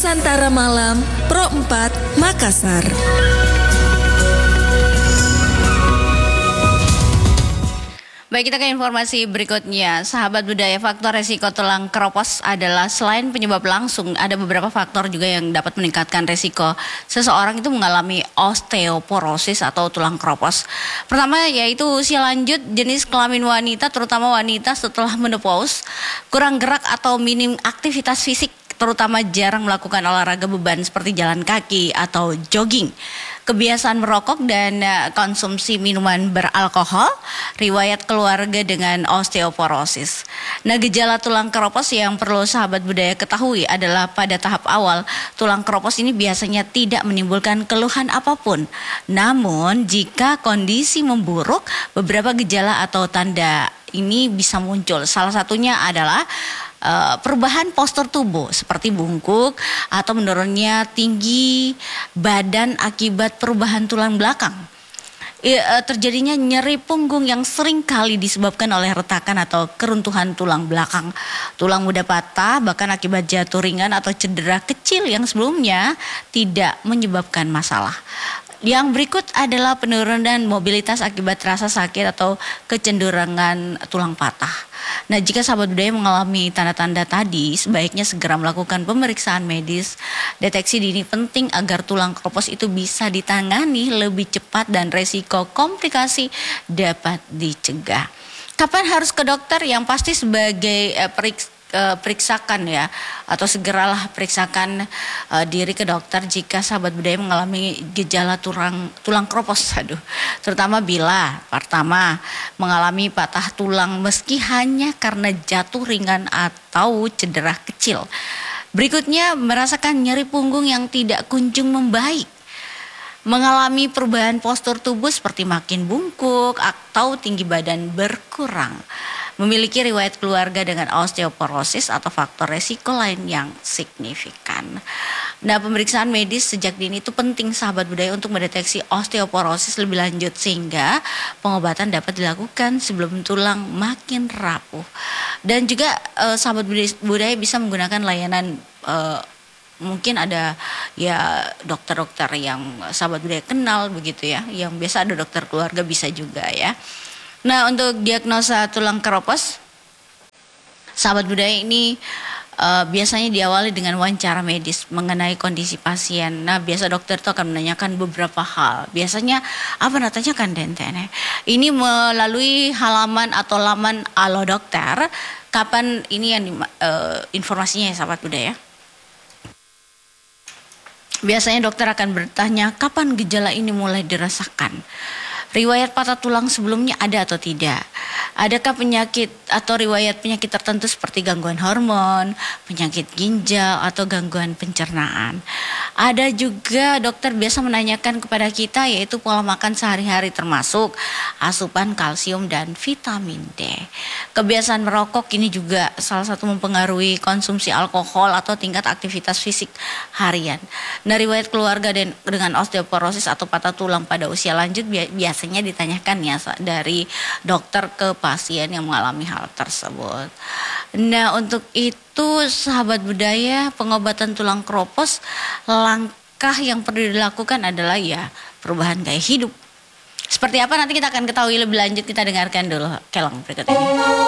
Nusantara Malam, Pro 4, Makassar. Baik, kita ke informasi berikutnya. Sahabat budaya, faktor resiko tulang keropos adalah selain penyebab langsung, ada beberapa faktor juga yang dapat meningkatkan resiko seseorang itu mengalami osteoporosis atau tulang keropos. Pertama yaitu usia lanjut, jenis kelamin wanita, terutama wanita setelah menopause, kurang gerak atau minim aktivitas fisik, terutama jarang melakukan olahraga beban seperti jalan kaki atau jogging. Kebiasaan merokok dan konsumsi minuman beralkohol, riwayat keluarga dengan osteoporosis. Nah, gejala tulang keropos yang perlu sahabat budaya ketahui adalah pada tahap awal, tulang keropos ini biasanya tidak menimbulkan keluhan apapun. Namun, jika kondisi memburuk, beberapa gejala atau tanda ini bisa muncul. Salah satunya adalah perubahan postur tubuh seperti bungkuk atau menurunnya tinggi badan akibat perubahan tulang belakang. Terjadinya nyeri punggung yang sering kali disebabkan oleh retakan atau keruntuhan tulang belakang. Tulang mudah patah bahkan akibat jatuh ringan atau cedera kecil yang sebelumnya tidak menyebabkan masalah. Yang berikut adalah penurunan mobilitas akibat rasa sakit atau kecenderungan tulang patah. Nah, jika sahabat budaya mengalami tanda-tanda tadi, sebaiknya segera melakukan pemeriksaan medis. Deteksi dini penting agar tulang keropos itu bisa ditangani lebih cepat dan resiko komplikasi dapat dicegah. Kapan harus ke dokter? Yang pasti sebagai periksakan ya, atau segeralah periksakan diri ke dokter jika sahabat budaya mengalami gejala tulang keropos, terutama bila pertama mengalami patah tulang meski hanya karena jatuh ringan atau cedera kecil. Berikutnya, merasakan nyeri punggung yang tidak kunjung membaik, mengalami perubahan postur tubuh seperti makin bungkuk atau tinggi badan berkurang, memiliki riwayat keluarga dengan osteoporosis atau faktor resiko lain yang signifikan. Nah, pemeriksaan medis sejak dini itu penting sahabat budaya untuk mendeteksi osteoporosis lebih lanjut sehingga pengobatan dapat dilakukan sebelum tulang makin rapuh. Dan juga sahabat budaya bisa menggunakan layanan mungkin ada ya dokter-dokter yang sahabat budaya kenal begitu ya, yang biasa ada dokter keluarga bisa juga ya. Nah, untuk diagnosa tulang keropos, sahabat budaya ini biasanya diawali dengan wawancara medis mengenai kondisi pasien. Nah, biasa dokter itu akan menanyakan beberapa hal. Biasanya apa natanya kan dentene. Ini melalui halaman atau laman Alo Dokter. Kapan ini yang informasinya ya sahabat budaya? Biasanya dokter akan bertanya kapan gejala ini mulai dirasakan. Riwayat patah tulang sebelumnya ada atau tidak? Adakah penyakit atau riwayat penyakit tertentu seperti gangguan hormon, penyakit ginjal, atau gangguan pencernaan? Ada juga dokter biasa menanyakan kepada kita yaitu pola makan sehari-hari termasuk asupan kalsium dan vitamin D. Kebiasaan merokok ini juga salah satu mempengaruhi konsumsi alkohol atau tingkat aktivitas fisik harian. Nah, riwayat keluarga dengan osteoporosis atau patah tulang pada usia lanjut biasanya ditanyakan ya dari dokter ke pasien yang mengalami hal tersebut. Nah, untuk itu sahabat budaya, pengobatan tulang keropos, langkah yang perlu dilakukan adalah ya perubahan gaya hidup. Seperti apa nanti kita akan ketahui lebih lanjut, kita dengarkan dulu keleng berikut ini.